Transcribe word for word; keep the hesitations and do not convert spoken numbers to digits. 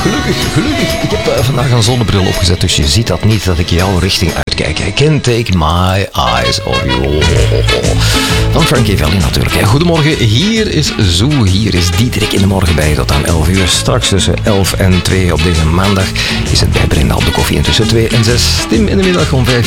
gelukkig, gelukkig. Ik heb uh, vandaag een zonnebril opgezet, dus je ziet dat niet dat ik jouw richting uitkijk. I can't take my eyes off you. Van Frankie Valli natuurlijk. Hè. Goedemorgen, hier is Zoo, hier is Diederik in de morgen bij tot aan elf uur. Straks tussen elf en twee op deze maandag is het bij Brenda op de koffie. En tussen twee en zes Tim in de middag om vijf